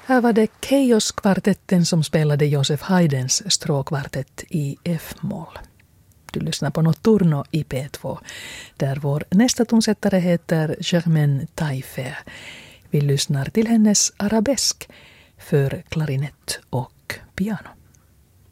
Här var det Keios-kvartetten som spelade Josef Haydns stråkkvartett i F-moll. Du lyssnar på Notturno i P2, där vår nästa tonsättare heter Germaine Taillefer. Vi lyssnar till hennes arabesk för klarinett och piano.